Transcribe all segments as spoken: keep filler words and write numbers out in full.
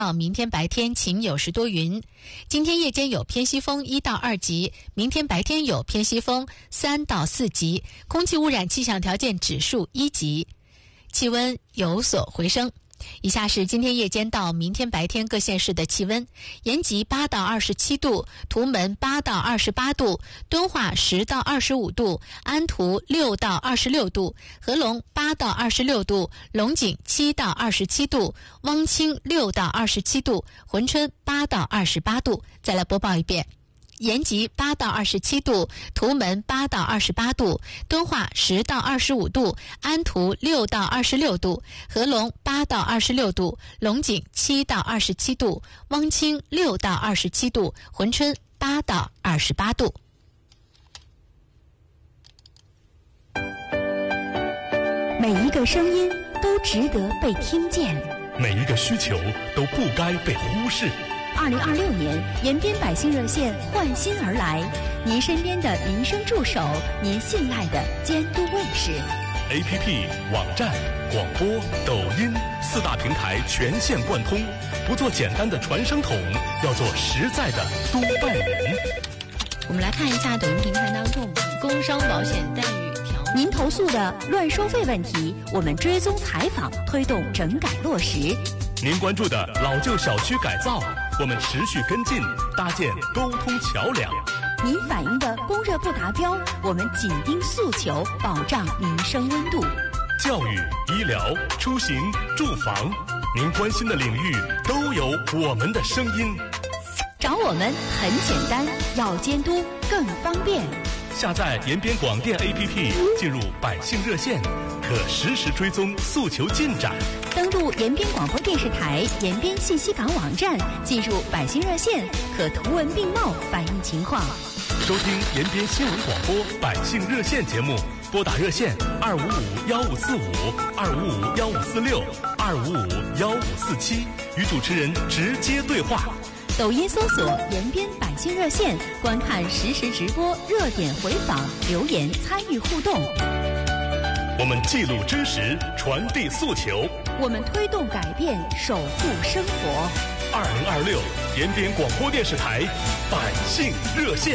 到明天白天晴有时多云，今天夜间有偏西风一到二级，明天白天有偏西风三到四级，空气污染气象条件指数一级，气温有所回升。以下是今天夜间到明天白天各县市的气温：延吉八到二十七度，图门八到二十八度，敦化十到二十五度，安图六到二十六度，合龙八到二十六度，龙井七到二十七度，汪清六到二十七度，珲春八到二十八度。再来播报一遍。延吉八到二十七度，图门八到二十八度，敦化十到二十五度，安图六到二十六度，合龙八到二十六度，龙井七到二十七度，汪清六到二十七度，珲春八到二十八度。 每一个声音都值得被听见， 每一个需求都不该被忽视。 二零二六年，延边百姓热线换新而来，您身边的民生助手，您信赖的监督卫士。 A P P、网站、广播、抖音四大平台全线贯通，不做简单的传声筒，要做实在的督办人。 我们来看一下抖音平台当中工伤保险待遇条您投诉的乱收费问题，我们追踪采访，推动整改落实。 您关注的老旧小区改造，我们持续跟进，搭建沟通桥梁。 您反映的供热不达标，我们紧盯诉求，保障民生温度。 教育、医疗、出行、住房，您关心的领域都有我们的声音。 找我们很简单，要监督更方便。 下载延边广电 A P P， 进入百姓热线，可实时追踪诉求进展。 登录延边广播电视台延边信息港网站，进入百姓热线，可图文并茂反映情况。 收听延边新闻广播百姓热线节目，拨打热线二五五幺五四五、二五五幺五四六、二五五幺五四七，与主持人直接对话。 抖音搜索延边百姓热线，观看实时直播、热点回访、留言参与互动。 我们记录真实，传递诉求， 我们推动改变，守护生活。 二零二六延边广播电视台百姓热线。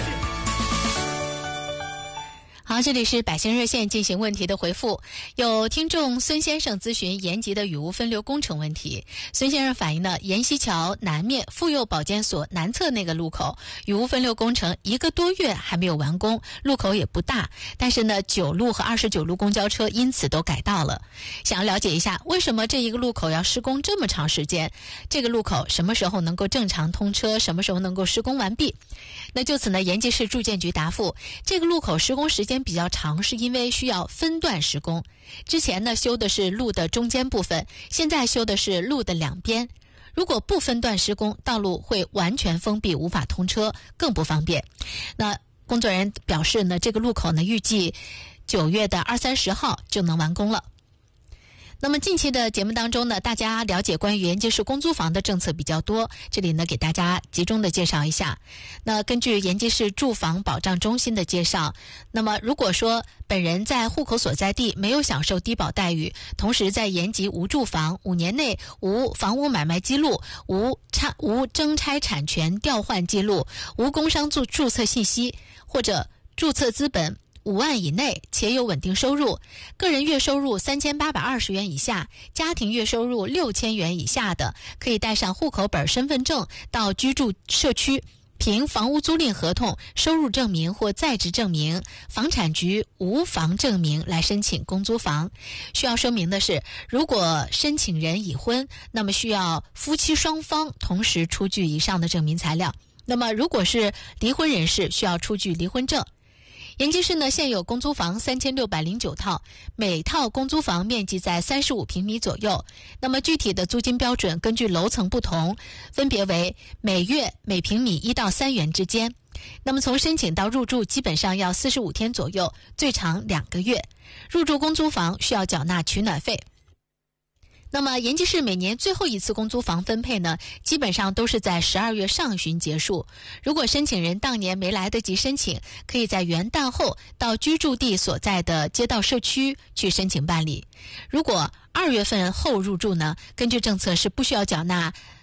好，这里是百姓热线进行问题的回复。有听众孙先生咨询延吉的雨污分流工程问题。孙先生反映呢，延西桥南面妇幼保健所南侧那个路口雨污分流工程一个多月还没有完工，路口也不大，但是呢九路和二十九路公交车因此都改道了。想要了解一下为什么这一个路口要施工这么长时间，这个路口什么时候能够正常通车，什么时候能够施工完毕。那就此呢，延吉市住建局答复，这个路口施工时间比较长，是因为需要分段施工。之前呢修的是路的中间部分，现在修的是路的两边。如果不分段施工，道路会完全封闭，无法通车，更不方便。那工作人员表示呢，这个路口呢预计九月的二三十号就能完工了。那么近期的节目当中呢，大家了解关于延吉市公租房的政策比较多，这里呢给大家集中的介绍一下。那根据延吉市住房保障中心的介绍，那么如果说本人在户口所在地没有享受低保待遇，同时在延吉无住房，五年内无房屋买卖记录，无差无征拆产权调换记录，无工商注注册信息，或者注册资本五万以内，且有稳定收入，个人月收入三千八百二十元以下，家庭月收入六千元以下的，可以带上户口本、身份证到居住社区，凭房屋租赁合同、收入证明或在职证明、房产局无房证明来申请公租房。需要说明的是，如果申请人已婚，那么需要夫妻双方同时出具以上的证明材料。那么如果是离婚人士，需要出具离婚证。延吉市呢现有公租房三千六百零九套，每套公租房面积在三十五平米左右。那么具体的租金标准根据楼层不同，分别为每月每平米一到三元之间。那么从申请到入住基本上要四十五天左右，最长两个月。入住公租房需要缴纳取暖费。那么延吉市每年最后一次公租房分配呢，基本上都是在十二月上旬结束。如果申请人当年没来得及申请，可以在元旦后到居住地所在的街道社区去申请办理。如果二月份后入住呢，根据政策是不需要缴纳